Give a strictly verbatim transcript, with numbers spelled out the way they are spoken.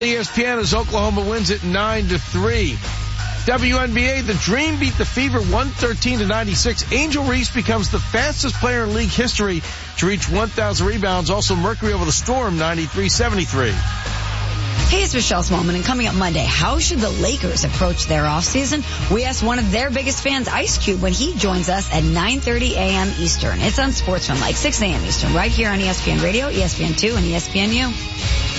E S P N as Oklahoma wins it nine to three. W N B A, the Dream beat the Fever one thirteen to ninety-six. Angel Reese becomes the fastest player in league history to reach one thousand rebounds. Also, Mercury over the Storm, ninety-three seventy-three. Hey, it's Michelle Smallman, and coming up Monday, how should the Lakers approach their offseason? We asked one of their biggest fans, Ice Cube, when he joins us at nine thirty a.m. Eastern. It's on Sportsman, like six a.m. Eastern, right here on E S P N Radio, E S P N two, and E S P N U.